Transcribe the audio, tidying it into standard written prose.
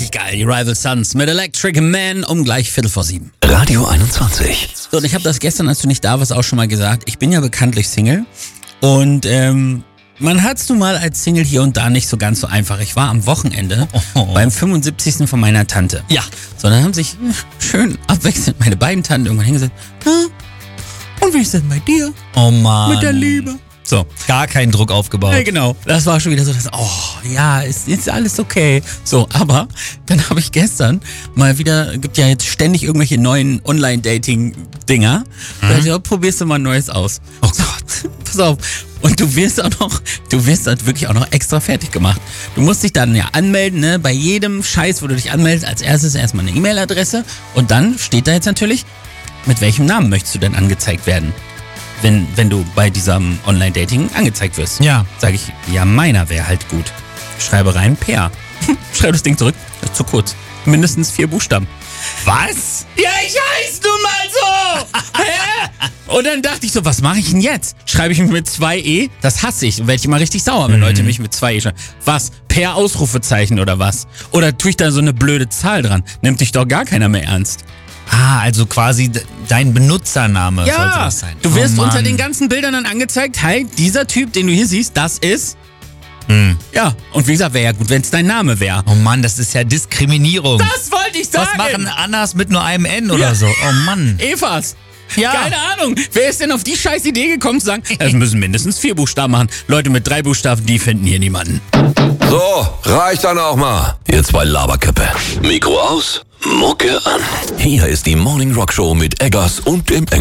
richtig geil. Die Rival Sons mit Electric Man um gleich 7:15. Radio 21. So, und ich habe das gestern, als du nicht da warst, auch schon mal gesagt. Ich bin ja bekanntlich Single und man hat's nun mal als Single hier und da nicht so ganz so einfach. Ich war am Wochenende beim 75. von meiner Tante. Ja. So, dann haben sich schön abwechselnd meine beiden Tanten irgendwann hingesetzt. Und wie ist denn bei dir? Oh Mann. Mit der Liebe. So. Gar keinen Druck aufgebaut. Ja, genau. Das war schon wieder so, ist alles okay. So, aber dann habe ich gestern mal wieder, gibt ja jetzt ständig irgendwelche neuen Online-Dating-Dinger. Da dachte ich, probierst du mal ein neues aus. Oh Gott. Pass auf. Und du wirst halt wirklich auch noch extra fertig gemacht. Du musst dich dann ja anmelden, ne? Bei jedem Scheiß, wo du dich anmeldest, als erstes erstmal eine E-Mail-Adresse. Und dann steht da jetzt natürlich, mit welchem Namen möchtest du denn angezeigt werden? Wenn du bei diesem Online-Dating angezeigt wirst. Ja. Sag ich, ja, meiner wäre halt gut. Schreibe rein, Per. Schreib das Ding zurück. Das ist zu kurz. Mindestens 4 Buchstaben. Was? Ja, ich heiß nun mal so! Hä? Und dann dachte ich so, was mache ich denn jetzt? Schreibe ich mich mit 2 E? Das hasse ich. Und werde ich immer richtig sauer, wenn Leute mich mit 2 E schreiben. Was? Per Ausrufezeichen oder was? Oder tue ich da so eine blöde Zahl dran? Nimmt dich doch gar keiner mehr ernst. Ah, also quasi dein Benutzername sollte Ja, das sein. du wirst Oh Mann. unter den ganzen Bildern dann angezeigt, hey, dieser Typ, den du hier siehst, das ist... Ja, und wie gesagt, wäre ja gut, wenn es dein Name wäre. Oh Mann, das ist ja Diskriminierung. Das wollte ich sagen! Was machen Annas mit nur einem N oder so? Oh Mann. Evas. Ja. Keine Ahnung. Wer ist denn auf die scheiß Idee gekommen zu sagen, es müssen mindestens 4 Buchstaben machen. Leute mit 3 Buchstaben, die finden hier niemanden. So, reicht dann auch mal. Ihr zwei Laberköppe. Mikro aus, Mucke an. Hier ist die Morning Rock Show mit Eggers und dem